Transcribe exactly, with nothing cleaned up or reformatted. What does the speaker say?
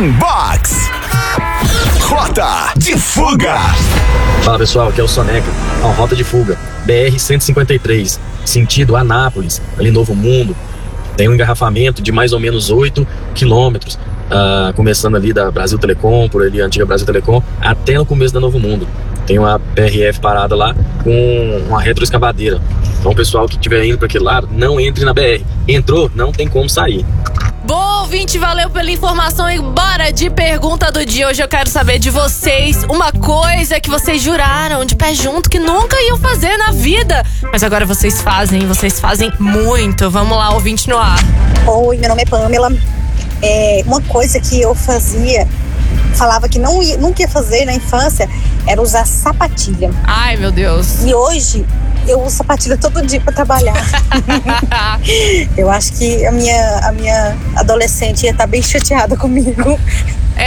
Inbox. Rota de fuga. Fala pessoal, aqui é o Soneca. Ó, rota de fuga B R cento e cinquenta e três, sentido Anápolis, ali Novo Mundo. Tem um engarrafamento de mais ou menos oito quilômetros, uh, começando ali da Brasil Telecom, por ali a antiga Brasil Telecom, até no começo da Novo Mundo. Tem uma P R F parada lá com uma retroescavadeira. Então o pessoal que estiver indo para aquele lado, não entre na B R. Entrou, não tem como sair. Bom, ouvinte, valeu pela informação e bora de pergunta do dia. Hoje eu quero saber de vocês uma coisa que vocês juraram de pé junto que nunca iam fazer na vida. Mas agora vocês fazem, vocês fazem muito. Vamos lá, ouvinte no ar. Oi, meu nome é Pamela. É, uma coisa que eu fazia, falava que não ia, nunca ia fazer na infância, era usar sapatilha. Ai, meu Deus. E hoje eu uso sapatilha todo dia pra trabalhar. Eu acho que a minha, a minha adolescente ia estar bem chateada comigo.